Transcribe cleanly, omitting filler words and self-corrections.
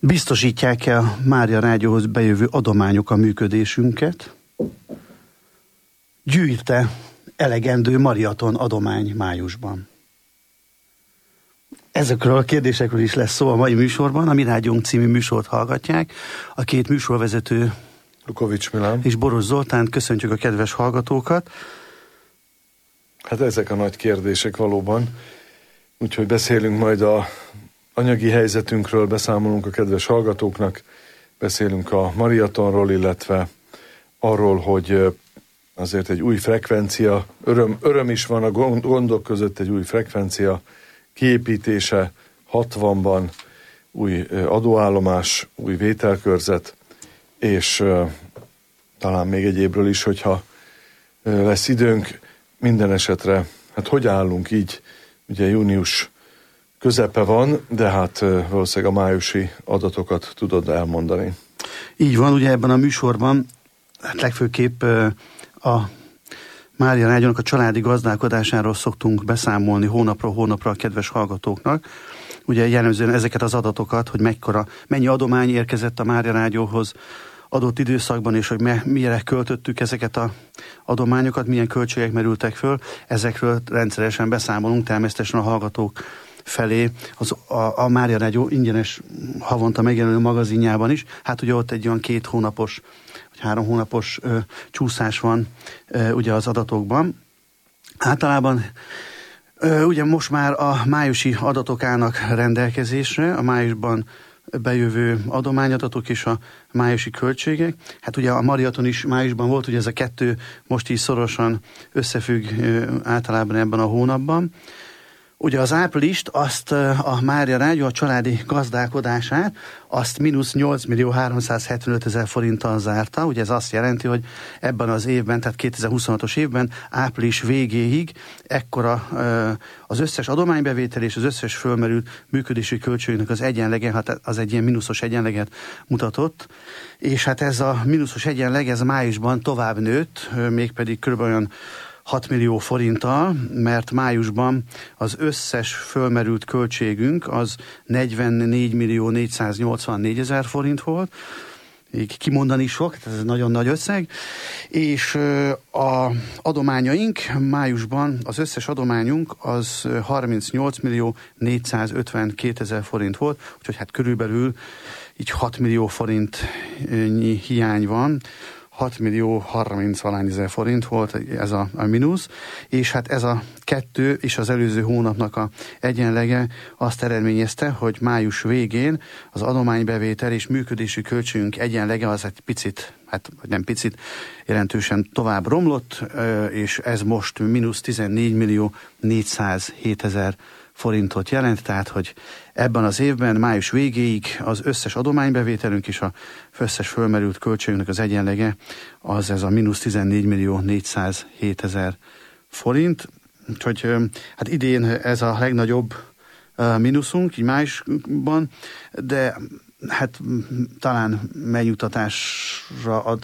Biztosítják-e a Mária Rádióhoz bejövő adományok a működésünket? Gyűjte elegendő maraton adomány májusban? Ezekről a kérdésekről is lesz szó a mai műsorban. A Mi Rádiónk című műsort hallgatják. A két műsorvezető, Lukovics Milán és Boros Zoltán, köszöntjük a kedves hallgatókat. Hát ezek a nagy kérdések valóban. Úgyhogy beszélünk majd a anyagi helyzetünkről, beszámolunk a kedves hallgatóknak, beszélünk a maratonról, illetve arról, hogy azért egy új frekvencia, öröm is van a gondok között, egy új frekvencia kiépítése 60-ban, új adóállomás, új vételkörzet, és talán még egyébről is, hogyha lesz időnk. Minden esetre, hát hogy állunk így? Ugye június közepe van, de hát valószínűleg a májusi adatokat tudod elmondani. Így van, ugye ebben a műsorban hát legfőképp a Mária Rádiónak a családi gazdálkodásáról szoktunk beszámolni hónapról hónapra a kedves hallgatóknak. Ugye jellemzően ezeket az adatokat, hogy mennyi adomány érkezett a Mária Rádióhoz adott időszakban, és hogy mire költöttük ezeket az adományokat, milyen költségek merültek föl, ezekről rendszeresen beszámolunk természetesen a hallgatók felé a Mária Rádió ingyenes havonta megjelenő magazinjában is. Hát ugye ott egy olyan 2 hónapos vagy 3 hónapos csúszás van ugye az adatokban. Általában ugye most már a májusi adatok állnak rendelkezésre, a májusban bejövő adományadatok és a májusi költségek. Hát ugye a maraton is májusban volt, ugye ez a 2 most is szorosan összefügg általában ebben a hónapban. Ugye az áprilist, azt a Mária Rádió a családi gazdálkodását, azt -8.375.000 forinttal zárta. Ugye ez azt jelenti, hogy ebben az évben, tehát 2026-os évben, április végéig ekkora az összes adománybevétel és az összes fölmerült működési költségnek az egyenlege, hát az egy ilyen mínuszos egyenleget mutatott. És hát ez a mínuszos egyenleg, ez májusban tovább nőtt, mégpedig kb. Olyan 6 millió forinttal, mert májusban az összes fölmerült költségünk az 44.484.000 forint volt, így kimondani sok, ez nagyon nagy összeg, és a adományaink májusban, az összes adományunk az 38.452.000 forint volt, úgyhogy hát körülbelül így 6 millió forintnyi hiány van, 6.030.000 forint volt ez a mínusz, és hát ez a 2 és az előző hónapnak a egyenlege azt eredményezte, hogy május végén az adománybevétel és működési költségünk egyenlege az egy picit, hát nem picit, jelentősen tovább romlott, és ez most -14.407.000 forintot jelent, tehát hogy ebben az évben, május végéig az összes adománybevételünk és az összes fölmerült költségünknek az egyenlege az ez a -14.407.000 forint. Úgyhogy hát idén ez a legnagyobb mínuszunk, így májusban, de hát talán megnyugtatásra ad